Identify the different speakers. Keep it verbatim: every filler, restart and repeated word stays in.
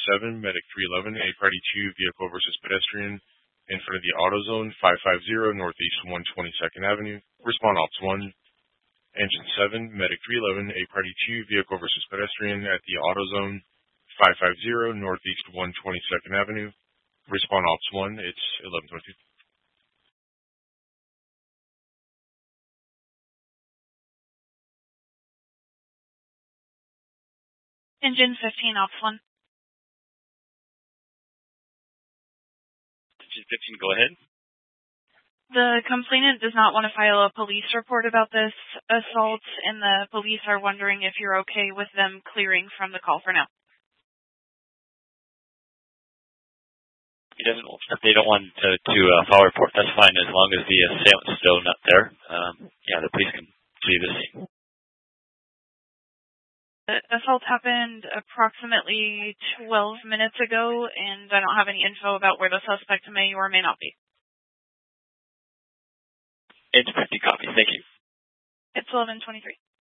Speaker 1: seven, Medic three eleven, A Party two, Vehicle versus Pedestrian in front of the AutoZone, five five zero, Northeast one hundred twenty-second Avenue. Respond Ops one. Engine seven, Medic three eleven, A Party two, Vehicle versus Pedestrian at the AutoZone, five five zero, Northeast one hundred twenty-second Avenue. Respond Ops one, it's eleven twenty-two.
Speaker 2: Engine fifteen, Ops one.
Speaker 3: Engine fifteen, go ahead.
Speaker 2: The complainant does not want to file a police report about this assault, and the police are wondering if you're okay with them clearing from the call for now.
Speaker 3: He doesn't. If they don't want to, to uh, file a report, that's fine as long as the assailant's still not there. Um, yeah, the police can leave the scene.
Speaker 2: The assault happened approximately twelve minutes ago, and I don't have any info about where the suspect may or may not be.
Speaker 3: Engine fifty, copy. Thank you.
Speaker 2: It's eleven twenty-three.